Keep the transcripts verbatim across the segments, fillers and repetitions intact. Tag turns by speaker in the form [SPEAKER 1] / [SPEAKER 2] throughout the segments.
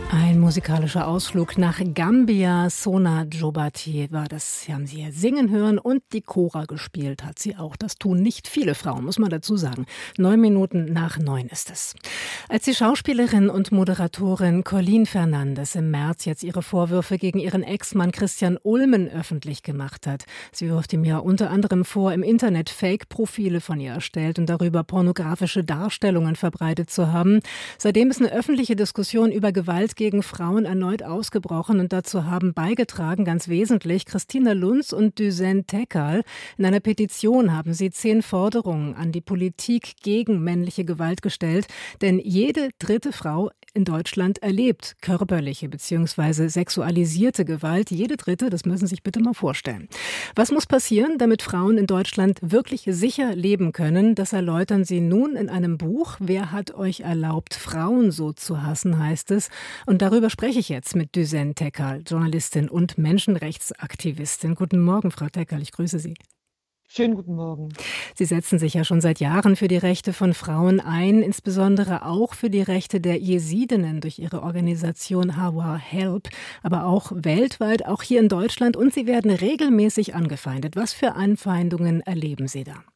[SPEAKER 1] Ein musikalischer Ausflug nach Gambia. Sona Jobati war das. Sie haben sie hier singen hören und die Kora gespielt hat sie auch. Das tun nicht viele Frauen, muss man dazu sagen. Neun Minuten nach neun ist es. Als die Schauspielerin und Moderatorin Colleen Fernandes im März jetzt ihre Vorwürfe gegen ihren Ex-Mann Christian Ulmen öffentlich gemacht hat. Sie wirft ihm ja unter anderem vor, im Internet Fake-Profile von ihr erstellt und darüber pornografische Darstellungen verbreitet zu haben. Seitdem ist eine öffentliche Diskussion über Gewalt gegen Frauen erneut ausgebrochen und dazu haben beigetragen, ganz wesentlich, Christina Lunz und Düsen Tekal. In einer Petition haben sie zehn Forderungen an die Politik gegen männliche Gewalt gestellt, denn jede dritte Frau in Deutschland erlebt körperliche bzw. sexualisierte Gewalt. Jede dritte, das müssen Sie sich bitte mal vorstellen. Was muss passieren, damit Frauen in Deutschland wirklich sicher leben können? Das erläutern Sie nun in einem Buch. Wer hat euch erlaubt, Frauen so zu hassen, heißt es. Und darüber spreche ich jetzt mit Düsen Tekal, Journalistin und Menschenrechtsaktivistin. Guten Morgen, Frau Tekal, ich grüße Sie.
[SPEAKER 2] Schönen guten Morgen.
[SPEAKER 1] Sie setzen sich ja schon seit Jahren für die Rechte von Frauen ein, insbesondere auch für die Rechte der Jesidinnen durch Ihre Organisation Hawa Help, aber auch weltweit, auch hier in Deutschland. Und Sie werden regelmäßig angefeindet. Was für Anfeindungen erleben Sie da?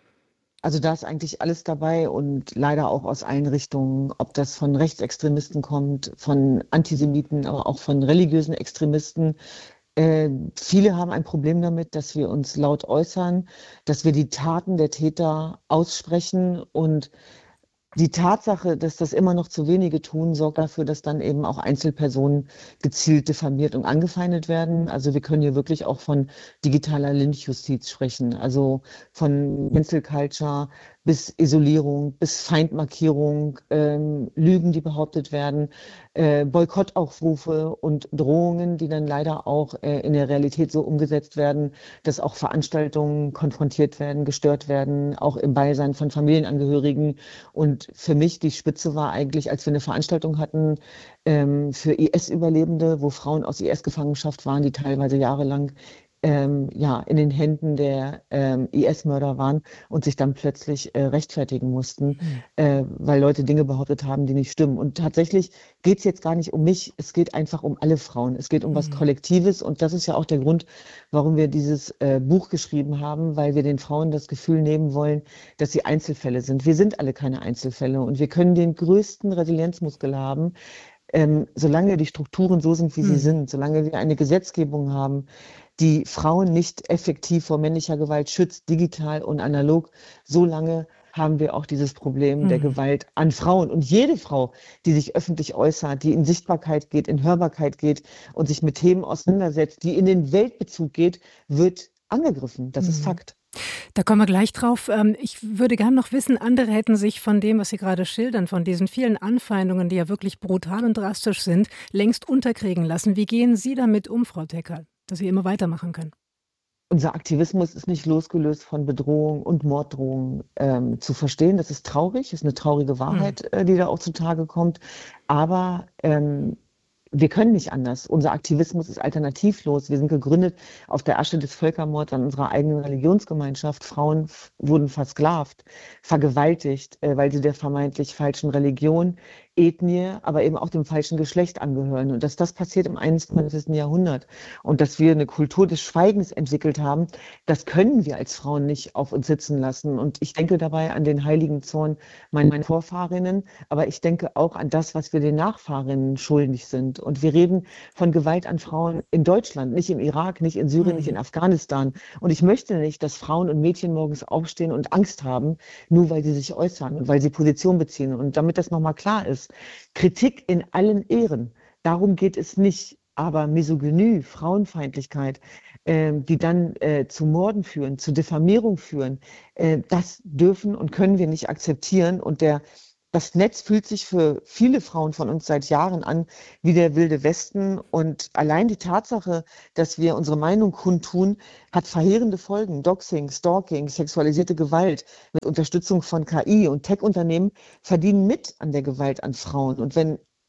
[SPEAKER 2] Also da ist eigentlich alles dabei und leider auch aus allen Richtungen, ob das von Rechtsextremisten kommt, von Antisemiten, aber auch von religiösen Extremisten. Äh, viele haben ein Problem damit, dass wir uns laut äußern, dass wir die Taten der Täter aussprechen, und die Tatsache, dass das immer noch zu wenige tun, sorgt dafür, dass dann eben auch Einzelpersonen gezielt diffamiert und angefeindet werden. Also wir können hier wirklich auch von digitaler Lynchjustiz sprechen, also von Cancel Culture bis Isolierung, bis Feindmarkierung, ähm, Lügen, die behauptet werden, äh, Boykottaufrufe und Drohungen, die dann leider auch äh, in der Realität so umgesetzt werden, dass auch Veranstaltungen konfrontiert werden, gestört werden, auch im Beisein von Familienangehörigen. Und für mich die Spitze war eigentlich, als wir eine Veranstaltung hatten ähm, für I S-Überlebende, wo Frauen aus I S-Gefangenschaft waren, die teilweise jahrelang ähm, ja, in den Händen der ähm, I S-Mörder waren und sich dann plötzlich äh, rechtfertigen mussten,
[SPEAKER 1] Mhm.
[SPEAKER 2] äh, weil Leute Dinge behauptet haben, die nicht stimmen. Und tatsächlich geht es jetzt gar nicht um mich, es geht einfach um alle Frauen. Es geht um was
[SPEAKER 1] Mhm.
[SPEAKER 2] Kollektives, und das ist ja auch der Grund, warum wir dieses äh, Buch geschrieben haben, weil wir den Frauen das Gefühl nehmen wollen, dass sie Einzelfälle sind. Wir sind alle keine Einzelfälle, und wir können den größten Resilienzmuskel haben, ähm, solange die Strukturen so sind, wie sie
[SPEAKER 1] Mhm.
[SPEAKER 2] sind, solange wir eine Gesetzgebung haben, die Frauen nicht effektiv vor männlicher Gewalt schützt, digital und analog, solange haben wir auch dieses Problem der
[SPEAKER 1] Mhm.
[SPEAKER 2] Gewalt an Frauen. Und jede Frau, die sich öffentlich äußert, die in Sichtbarkeit geht, in Hörbarkeit geht und sich mit Themen auseinandersetzt, die in den Weltbezug geht, wird angegriffen. Das ist
[SPEAKER 1] Mhm.
[SPEAKER 2] Fakt.
[SPEAKER 1] Da kommen wir gleich drauf. Ähm, Ich würde gern noch wissen, andere hätten sich von dem, was Sie gerade schildern, von diesen vielen Anfeindungen, die ja wirklich brutal und drastisch sind, längst unterkriegen lassen. Wie gehen Sie damit um, Frau Tekal, dass Sie immer weitermachen können?
[SPEAKER 2] Unser Aktivismus ist nicht losgelöst von Bedrohung und Morddrohungen ähm, zu verstehen. Das ist traurig, ist eine traurige
[SPEAKER 1] Mhm.
[SPEAKER 2] Wahrheit, äh, die da auch zutage kommt. Aber ähm, wir können nicht anders. Unser Aktivismus ist alternativlos. Wir sind gegründet auf der Asche des Völkermords an unserer eigenen Religionsgemeinschaft. Frauen f- wurden versklavt, vergewaltigt, äh, weil sie der vermeintlich falschen Religion, Ethnie, aber eben auch dem falschen Geschlecht angehören. Und dass das passiert im einundzwanzigsten Jahrhundert und dass wir eine Kultur des Schweigens entwickelt haben, das können wir als Frauen nicht auf uns sitzen lassen. Und ich denke dabei an den heiligen Zorn meiner Vorfahrinnen, aber ich denke auch an das, was wir den Nachfahrinnen schuldig sind. Und wir reden von Gewalt an Frauen in Deutschland, nicht im Irak, nicht in Syrien, nicht in
[SPEAKER 1] Mhm.
[SPEAKER 2] Afghanistan. Und ich möchte nicht, dass Frauen und Mädchen morgens aufstehen und Angst haben, nur weil sie sich äußern und weil sie Position beziehen. Und damit das nochmal klar ist, Kritik in allen Ehren, darum geht es nicht. Aber Misogynie, Frauenfeindlichkeit, ähm, die dann äh, zu Morden führen, zu Diffamierung führen, äh, das dürfen und können wir nicht akzeptieren. Und der das Netz fühlt sich für viele Frauen von uns seit Jahren an wie der Wilde Westen. Und allein die Tatsache, dass wir unsere Meinung kundtun, hat verheerende Folgen. Doxing, Stalking, sexualisierte Gewalt mit Unterstützung von K I und Tech-Unternehmen verdienen mit an der Gewalt an Frauen. Und wenn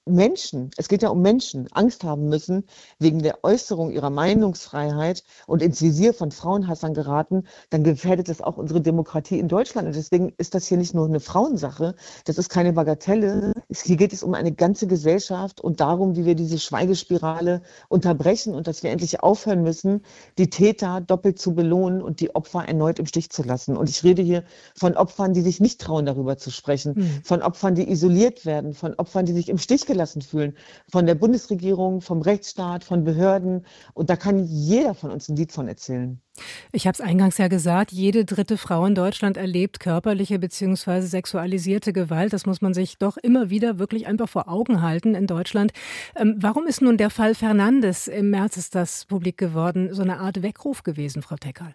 [SPEAKER 2] Menschen, es geht ja um Menschen, Angst haben müssen, wegen der Äußerung ihrer Meinungsfreiheit und ins Visier von Frauenhassern geraten, dann gefährdet das auch unsere Demokratie in Deutschland. Und deswegen ist das hier nicht nur eine Frauensache, das ist keine Bagatelle. Es- Hier geht es um eine ganze Gesellschaft und darum, wie wir diese Schweigespirale unterbrechen und dass wir endlich aufhören müssen, die Täter doppelt zu belohnen und die Opfer erneut im Stich zu lassen. Und ich rede hier von Opfern, die sich nicht trauen, darüber zu sprechen,
[SPEAKER 1] Hm.
[SPEAKER 2] von Opfern, die isoliert werden, von Opfern, die sich im Stich gelassen fühlen, von der Bundesregierung, vom Rechtsstaat, von Behörden. Und da kann jeder von uns ein Lied von erzählen.
[SPEAKER 1] Ich habe es eingangs ja gesagt, jede dritte Frau in Deutschland erlebt körperliche bzw. sexualisierte Gewalt. Das muss man sich doch immer wieder wirklich einfach vor Augen halten in Deutschland. Ähm, warum ist nun der Fall Fernandes, im März ist das publik geworden, so eine Art Weckruf gewesen, Frau Teckerl?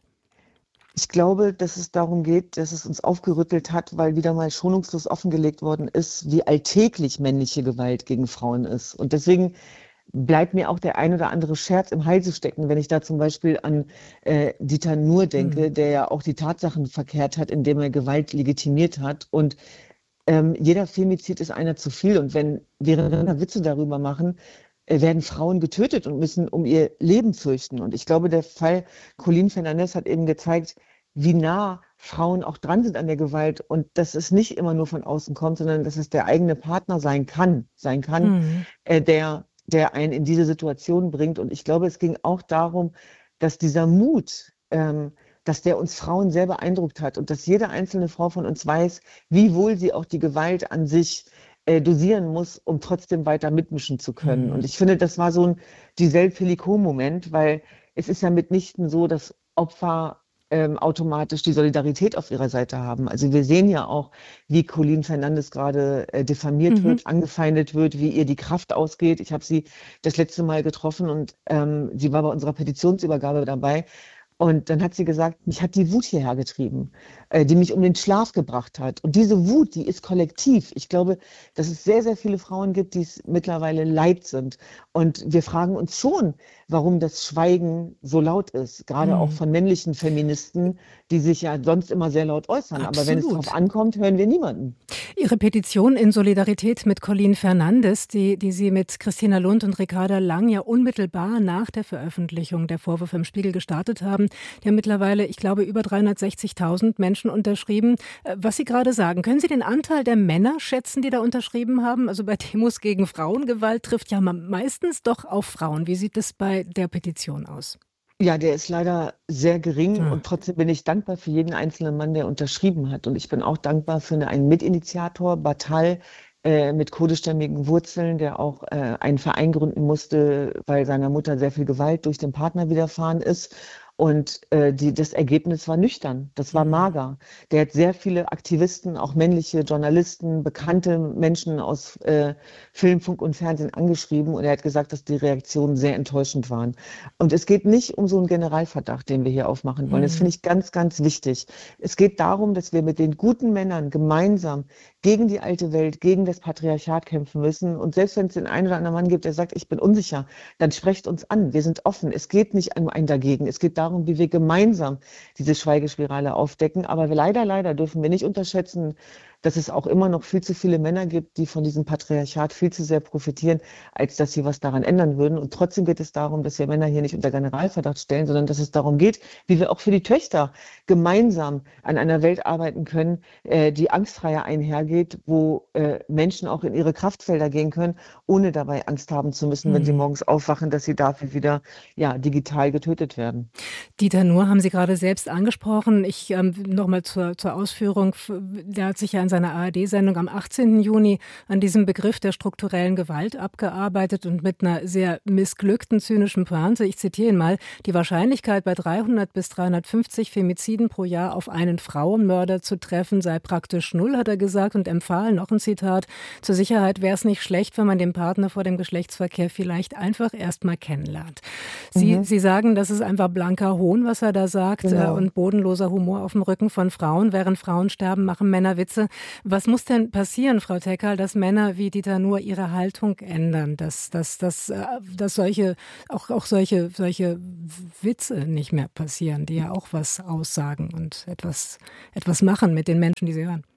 [SPEAKER 2] Ich glaube, dass es darum geht, dass es uns aufgerüttelt hat, weil wieder mal schonungslos offengelegt worden ist, wie alltäglich männliche Gewalt gegen Frauen ist. Und deswegen bleibt mir auch der ein oder andere Scherz im Halse stecken, wenn ich da zum Beispiel an äh, Dieter Nuhr denke,
[SPEAKER 1] Hm.
[SPEAKER 2] der ja auch die Tatsachen verkehrt hat, indem er Gewalt legitimiert hat. Und ähm, jeder Femizid ist einer zu viel. Und wenn wir Witze darüber machen, äh, werden Frauen getötet und müssen um ihr Leben fürchten. Und ich glaube, der Fall Colleen Fernandes hat eben gezeigt, wie nah Frauen auch dran sind an der Gewalt und dass es nicht immer nur von außen kommt, sondern dass es der eigene Partner sein kann, sein kann,
[SPEAKER 1] Hm.
[SPEAKER 2] äh, der, der einen in diese Situation bringt. Und ich glaube, es ging auch darum, dass dieser Mut, ähm, dass der uns Frauen sehr beeindruckt hat und dass jede einzelne Frau von uns weiß, wie wohl sie auch die Gewalt an sich äh, dosieren muss, um trotzdem weiter mitmischen zu können. Und
[SPEAKER 1] Hm.
[SPEAKER 2] ich finde, das war so ein Giselle Pelicot-Moment, weil es ist ja mitnichten so, dass Opfer ähm, automatisch die Solidarität auf ihrer Seite haben. Also wir sehen ja auch, wie Colleen Fernandes gerade äh, diffamiert
[SPEAKER 1] Mhm.
[SPEAKER 2] wird, angefeindet wird, wie ihr die Kraft ausgeht. Ich habe sie das letzte Mal getroffen und ähm, sie war bei unserer Petitionsübergabe dabei. Und dann hat sie gesagt, mich hat die Wut hierher getrieben, äh, die mich um den Schlaf gebracht hat. Und diese Wut, die ist kollektiv. Ich glaube, dass es sehr, sehr viele Frauen gibt, die es mittlerweile leid sind. Und wir fragen uns schon, warum das Schweigen so laut ist. Gerade auch
[SPEAKER 1] Mhm.
[SPEAKER 2] von männlichen Feministen, die sich ja sonst immer sehr laut äußern. Aber wenn es drauf
[SPEAKER 1] Absolut.
[SPEAKER 2] ankommt, hören wir niemanden.
[SPEAKER 1] Ihre Petition in Solidarität mit Colleen Fernandes, die, die Sie mit Christina Lund und Ricarda Lang ja unmittelbar nach der Veröffentlichung der Vorwürfe im Spiegel gestartet haben, die haben mittlerweile, ich glaube, über dreihundertsechzigtausend Menschen unterschrieben. Äh, Was Sie gerade sagen, können Sie den Anteil der Männer schätzen, die da unterschrieben haben? Also bei Demos gegen Frauengewalt trifft ja man meistens doch auf Frauen. Wie sieht es bei der Petition aus?
[SPEAKER 2] Ja, der ist leider sehr gering
[SPEAKER 1] Ah.
[SPEAKER 2] und trotzdem bin ich dankbar für jeden einzelnen Mann, der unterschrieben hat. Und ich bin auch dankbar für eine- einen Mitinitiator, Batal, äh, mit kurdischstämmigen Wurzeln, der auch äh, einen Verein gründen musste, weil seiner Mutter sehr viel Gewalt durch den Partner widerfahren ist. Und äh, die, das Ergebnis war nüchtern, das war
[SPEAKER 1] Hm.
[SPEAKER 2] mager. Der hat sehr viele Aktivisten, auch männliche Journalisten, bekannte Menschen aus äh, Film, Funk und Fernsehen angeschrieben und er hat gesagt, dass die Reaktionen sehr enttäuschend waren. Und es geht nicht um so einen Generalverdacht, den wir hier aufmachen wollen. Das
[SPEAKER 1] Hm.
[SPEAKER 2] finde ich ganz, ganz wichtig. Es geht darum, dass wir mit den guten Männern gemeinsam gegen die alte Welt, gegen das Patriarchat kämpfen müssen. Und selbst wenn es den einen oder anderen Mann gibt, der sagt, ich bin unsicher, dann sprecht uns an. Wir sind offen. Es geht nicht um ein Dagegen. Es geht darum, wie wir gemeinsam diese Schweigespirale aufdecken. Aber wir leider, leider dürfen wir nicht unterschätzen, dass es auch immer noch viel zu viele Männer gibt, die von diesem Patriarchat viel zu sehr profitieren, als dass sie was daran ändern würden. Und trotzdem geht es darum, dass wir Männer hier nicht unter Generalverdacht stellen, sondern dass es darum geht, wie wir auch für die Töchter gemeinsam an einer Welt arbeiten können, äh, die angstfreier einhergeht, wo äh, Menschen auch in ihre Kraftfelder gehen können, ohne dabei Angst haben zu müssen, wenn sie
[SPEAKER 1] Hm.
[SPEAKER 2] morgens aufwachen, dass sie dafür wieder ja, digital getötet werden.
[SPEAKER 1] Dieter Nuhr haben Sie gerade selbst angesprochen. Ich ähm, nochmal zur, zur Ausführung. Der hat sich ja in seiner A R D-Sendung am achtzehnten Juni an diesem Begriff der strukturellen Gewalt abgearbeitet und mit einer sehr missglückten, zynischen Pointe. Ich zitiere ihn mal. Die Wahrscheinlichkeit, bei dreihundert bis dreihundertfünfzig Femiziden pro Jahr auf einen Frauenmörder zu treffen, sei praktisch null, hat er gesagt und empfahl, noch ein Zitat, zur Sicherheit wäre es nicht schlecht, wenn man den Partner vor dem Geschlechtsverkehr vielleicht einfach erst mal kennenlernt. Sie,
[SPEAKER 2] Mhm.
[SPEAKER 1] Sie sagen, das ist einfach blanker Hohn, was er da sagt, äh,
[SPEAKER 2] Genau.
[SPEAKER 1] und bodenloser Humor auf dem Rücken von Frauen. Während Frauen sterben, machen Männer Witze. Was muss denn passieren, Frau Teckerl, dass Männer wie Dieter Nuhr ihre Haltung ändern, dass, dass, dass, äh, dass solche, auch, auch solche, solche Witze nicht mehr passieren, die ja auch was aussagen und etwas, etwas machen mit den Menschen, die sie hören?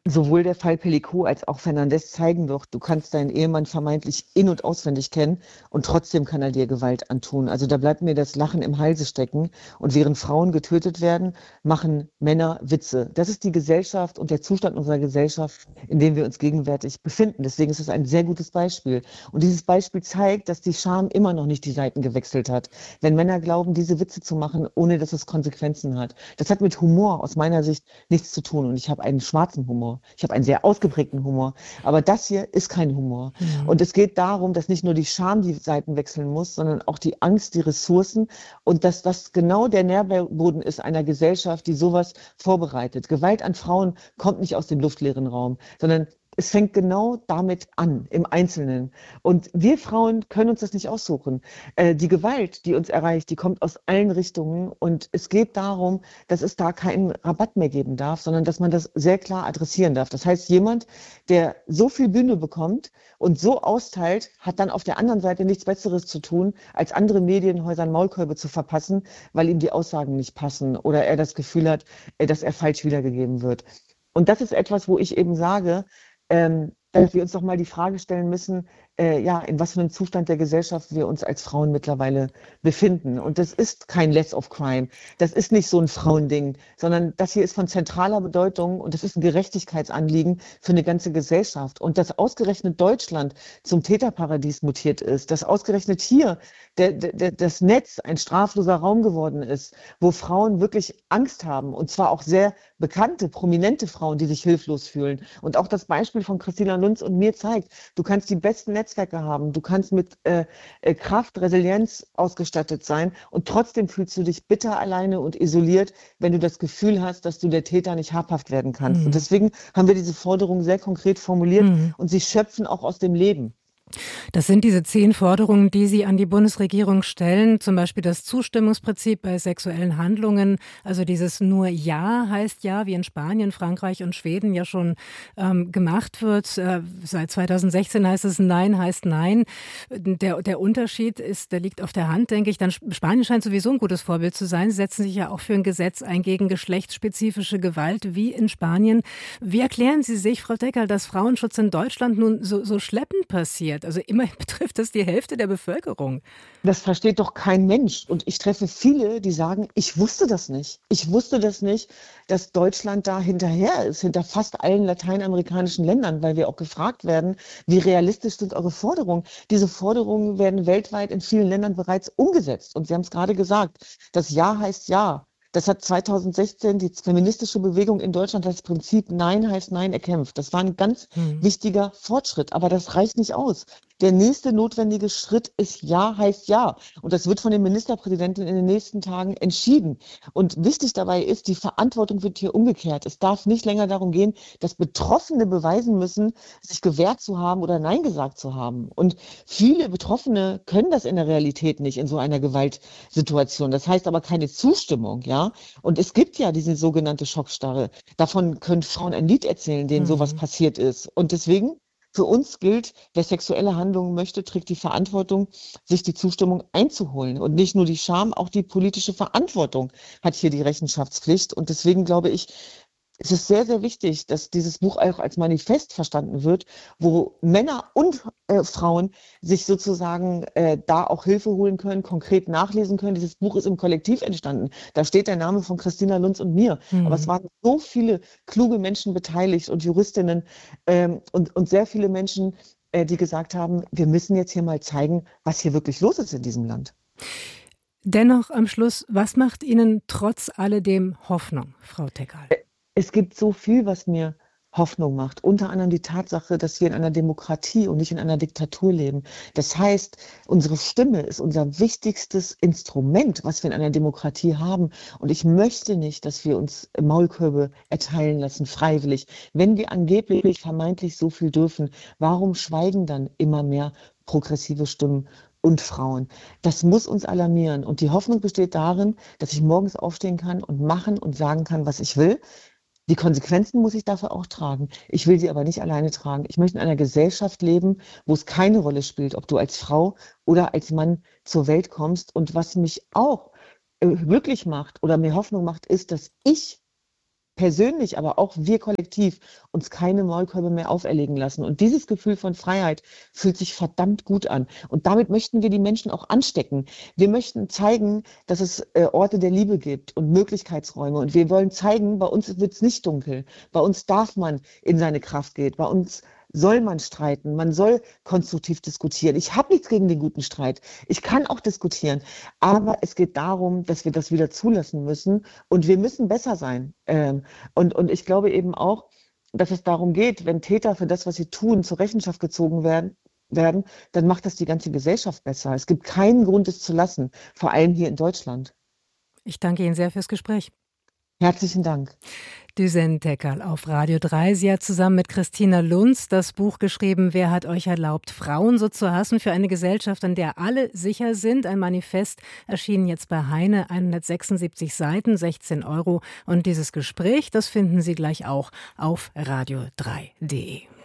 [SPEAKER 2] sowohl der Fall Pellico als auch Fernandes zeigen wird, du kannst deinen Ehemann vermeintlich in- und auswendig kennen und trotzdem kann er dir Gewalt antun. Also da bleibt mir das Lachen im Halse stecken. Und während Frauen getötet werden, machen Männer Witze. Das ist die Gesellschaft und der Zustand unserer Gesellschaft, in dem wir uns gegenwärtig befinden. Deswegen ist es ein sehr gutes Beispiel. Und dieses Beispiel zeigt, dass die Scham immer noch nicht die Seiten gewechselt hat. Wenn Männer glauben, diese Witze zu machen, ohne dass es Konsequenzen hat. Das hat mit Humor aus meiner Sicht nichts zu tun. Und ich habe einen schwarzen Humor. Ich habe einen sehr ausgeprägten Humor. Aber das hier ist kein Humor.
[SPEAKER 1] Mhm.
[SPEAKER 2] Und es geht darum, dass nicht nur die Scham die Seiten wechseln muss, sondern auch die Angst, die Ressourcen und dass das genau der Nährboden ist einer Gesellschaft, die sowas vorbereitet. Gewalt an Frauen kommt nicht aus dem luftleeren Raum, sondern es fängt genau damit an, im Einzelnen. Und wir Frauen können uns das nicht aussuchen. Äh, die Gewalt, die uns erreicht, die kommt aus allen Richtungen. Und es geht darum, dass es da keinen Rabatt mehr geben darf, sondern dass man das sehr klar adressieren darf. Das heißt, jemand, der so viel Bühne bekommt und so austeilt, hat dann auf der anderen Seite nichts Besseres zu tun, als andere Medienhäusern Maulkolbe zu verpassen, weil ihm die Aussagen nicht passen oder er das Gefühl hat, äh, dass er falsch wiedergegeben wird. Und das ist etwas, wo ich eben sage, ähm, dass wir uns doch mal die Frage stellen müssen, äh, ja, in was für einem Zustand der Gesellschaft wir uns als Frauen mittlerweile befinden. Und das ist kein Less of Crime. Das ist nicht so ein Frauending, sondern das hier ist von zentraler Bedeutung und das ist ein Gerechtigkeitsanliegen für eine ganze Gesellschaft. Und dass ausgerechnet Deutschland zum Täterparadies mutiert ist, dass ausgerechnet hier der, der, das Netz ein strafloser Raum geworden ist, wo Frauen wirklich Angst haben und zwar auch sehr bekannte, prominente Frauen, die sich hilflos fühlen. Und auch das Beispiel von Christina Lunz und mir zeigt, du kannst die besten Netzwerke haben, du kannst mit äh, äh, Kraft, Resilienz ausgestattet sein und trotzdem fühlst du dich bitter alleine und isoliert, wenn du das Gefühl hast, dass du der Täter nicht habhaft werden kannst.
[SPEAKER 1] Mhm.
[SPEAKER 2] Und deswegen haben wir diese Forderung sehr konkret formuliert
[SPEAKER 1] Mhm.
[SPEAKER 2] und sie schöpfen auch aus dem Leben.
[SPEAKER 1] Das sind diese zehn Forderungen, die Sie an die Bundesregierung stellen, zum Beispiel das Zustimmungsprinzip bei sexuellen Handlungen, also dieses nur Ja heißt Ja, wie in Spanien, Frankreich und Schweden ja schon ähm, gemacht wird. Äh, seit zweitausendsechzehn heißt es Nein heißt Nein. Der, der Unterschied ist, der liegt auf der Hand, denke ich. Dann Spanien scheint sowieso ein gutes Vorbild zu sein. Sie setzen sich ja auch für ein Gesetz ein gegen geschlechtsspezifische Gewalt, wie in Spanien. Wie erklären Sie sich, Frau Deckerl, dass Frauenschutz in Deutschland nun so, so schleppend passiert? Also immerhin betrifft das die Hälfte der Bevölkerung.
[SPEAKER 2] Das versteht doch kein Mensch. Und ich treffe viele, die sagen, ich wusste das nicht. Ich wusste das nicht, dass Deutschland da hinterher ist, hinter fast allen lateinamerikanischen Ländern, weil wir auch gefragt werden, wie realistisch sind eure Forderungen? Diese Forderungen werden weltweit in vielen Ländern bereits umgesetzt. Und Sie haben es gerade gesagt, das Ja heißt Ja. Das hat zweitausendsechzehn die feministische Bewegung in Deutschland das Prinzip Nein heißt Nein erkämpft. Das war ein ganz
[SPEAKER 1] Hm.
[SPEAKER 2] wichtiger Fortschritt, aber das reicht nicht aus. Der nächste notwendige Schritt ist Ja heißt Ja. Und das wird von den Ministerpräsidenten in den nächsten Tagen entschieden. Und wichtig dabei ist, die Verantwortung wird hier umgekehrt. Es darf nicht länger darum gehen, dass Betroffene beweisen müssen, sich gewehrt zu haben oder Nein gesagt zu haben. Und viele Betroffene können das in der Realität nicht in so einer Gewaltsituation. Das heißt aber keine Zustimmung, ja. Und es gibt ja diese sogenannte Schockstarre. Davon können Frauen ein Lied erzählen, denen
[SPEAKER 1] Mhm.
[SPEAKER 2] sowas passiert ist. Und deswegen für uns gilt, wer sexuelle Handlungen möchte, trägt die Verantwortung, sich die Zustimmung einzuholen. Und nicht nur die Scham, auch die politische Verantwortung hat hier die Rechenschaftspflicht. Und deswegen glaube ich, es ist sehr, sehr wichtig, dass dieses Buch auch als Manifest verstanden wird, wo Männer und äh, Frauen sich sozusagen äh, da auch Hilfe holen können, konkret nachlesen können. Dieses Buch ist im Kollektiv entstanden. Da steht der Name von Christina Lunz und mir.
[SPEAKER 1] Mhm.
[SPEAKER 2] Aber es waren so viele kluge Menschen beteiligt und Juristinnen ähm, und, und sehr viele Menschen, äh, die gesagt haben, wir müssen jetzt hier mal zeigen, was hier wirklich los ist in diesem Land.
[SPEAKER 1] Dennoch am Schluss, was macht Ihnen trotz alledem Hoffnung, Frau Deckerl?
[SPEAKER 2] Es gibt so viel, was mir Hoffnung macht. Unter anderem die Tatsache, dass wir in einer Demokratie und nicht in einer Diktatur leben. Das heißt, unsere Stimme ist unser wichtigstes Instrument, was wir in einer Demokratie haben. Und ich möchte nicht, dass wir uns Maulkörbe erteilen lassen, freiwillig. Wenn wir angeblich vermeintlich so viel dürfen, warum schweigen dann immer mehr progressive Stimmen und Frauen? Das muss uns alarmieren. Und die Hoffnung besteht darin, dass ich morgens aufstehen kann und machen und sagen kann, was ich will. Die Konsequenzen muss ich dafür auch tragen. Ich will sie aber nicht alleine tragen. Ich möchte in einer Gesellschaft leben, wo es keine Rolle spielt, ob du als Frau oder als Mann zur Welt kommst. Und was mich auch äh, glücklich macht oder mir Hoffnung macht, ist, dass ich persönlich, aber auch wir kollektiv uns keine Maulkörbe mehr auferlegen lassen. Und dieses Gefühl von Freiheit fühlt sich verdammt gut an. Und damit möchten wir die Menschen auch anstecken. Wir möchten zeigen, dass es äh, Orte der Liebe gibt und Möglichkeitsräume. Und wir wollen zeigen, bei uns wird es nicht dunkel. Bei uns darf man in seine Kraft gehen. Bei uns soll man streiten, man soll konstruktiv diskutieren. Ich habe nichts gegen den guten Streit. Ich kann auch diskutieren. Aber es geht darum, dass wir das wieder zulassen müssen und wir müssen besser sein. Ähm, und, und ich glaube eben auch, dass es darum geht, wenn Täter für das, was sie tun, zur Rechenschaft gezogen werden, werden, dann macht das die ganze Gesellschaft besser. Es gibt keinen Grund, es zu lassen, vor allem hier in Deutschland.
[SPEAKER 1] Ich danke Ihnen sehr fürs Gespräch.
[SPEAKER 2] Herzlichen Dank.
[SPEAKER 1] Düsen Tekal auf Radio drei. Sie hat zusammen mit Christina Lunz das Buch geschrieben, Wer hat euch erlaubt, Frauen so zu hassen, für eine Gesellschaft, in der alle sicher sind. Ein Manifest erschienen jetzt bei Heine, hundertsechsundsiebzig Seiten, sechzehn Euro. Und dieses Gespräch, das finden Sie gleich auch auf radio drei punkt de.